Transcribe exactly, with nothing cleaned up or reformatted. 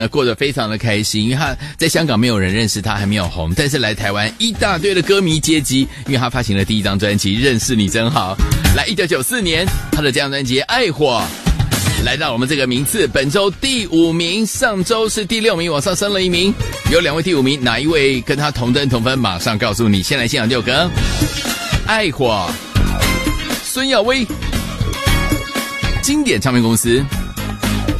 呃，过得非常的开心，因为他在香港没有人认识他，还没有红，但是来台湾一大堆的歌迷接机，因为他发行了第一张专辑《认识你真好》。来，一九九四年，他的这张专辑《爱火》来到我们这个名次，本周第五名，上周是第六名，往上升了一名。有两位第五名，哪一位跟他同登同分？马上告诉你。先来欣赏这首歌，《爱火》，孙耀威，经典唱片公司。